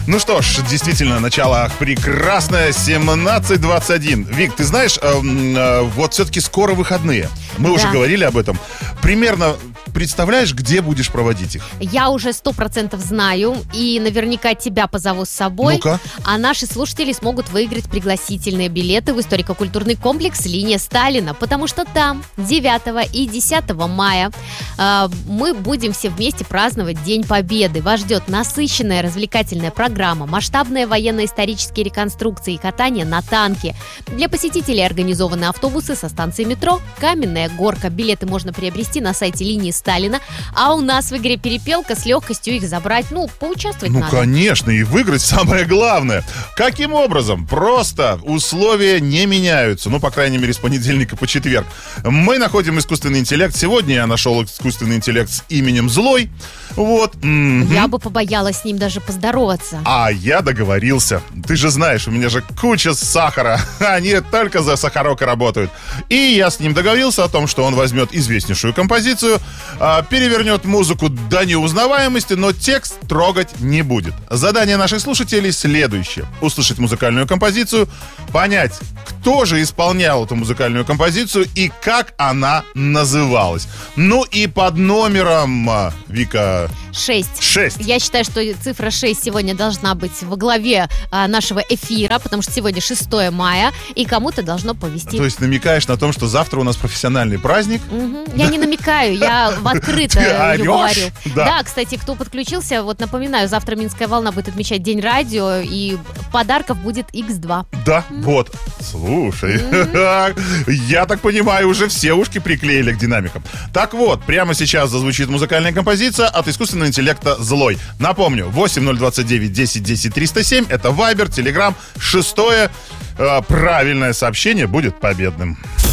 Ну что ж, действительно, начало прекрасное, 17:21. Вик, ты знаешь, вот все-таки скоро выходные. Мы уже говорили об этом. Примерно представляешь, где будешь проводить их? Я уже 100% знаю, и наверняка тебя позову с собой. Ну-ка. А наши слушатели смогут выиграть пригласительные билеты в историко-культурный комплекс «Линия Сталина», потому что там 9 и 10 мая мы будем все вместе праздновать День Победы. Вас ждет насыщенная развлекательная программа, масштабные военно-исторические реконструкции и катание на танке. Для посетителей организованы автобусы со станции метро «Каменная горка». Билеты можно приобрести на сайте «Линии Сталина». А у нас в игре «Перепелка» с легкостью их забрать. Поучаствовать надо. Ну, конечно, и выиграть самое главное. Каким образом? Просто условия не меняются. По крайней мере, с понедельника по четверг. Мы находим искусственный интеллект. Сегодня я нашел искусственный интеллект с именем Злой. Вот. Я бы побоялась с ним даже поздороваться. А я договорился. Ты же знаешь, у меня же куча сахара. Они только за сахарок и работают. И я с ним договорился о том, что он возьмет известнейшую композицию, перевернет музыку до неузнаваемости, но текст трогать не будет. Задание наших слушателей следующее. Услышать музыкальную композицию, понять, кто же исполнял эту музыкальную композицию и как она называлась. И под номером, Вика... 6. Я считаю, что цифра 6 сегодня должна быть во главе нашего эфира, потому что сегодня 6 мая, и кому-то должно повезти. То есть намекаешь на том, что завтра у нас профессиональный праздник? Я не намекаю, я в открыто говорю. Да, кстати, кто подключился, напоминаю, завтра Минская волна будет отмечать День радио, и подарков будет X2. Да, вот. Слушай, я так понимаю, уже все ушки приклеили к динамикам. Так вот, прямо сейчас зазвучит музыкальная композиция от искусственного интеллекта «Злой». Напомню, 8029 10 10 307, это Viber, Telegram, 6 правильное сообщение будет победным.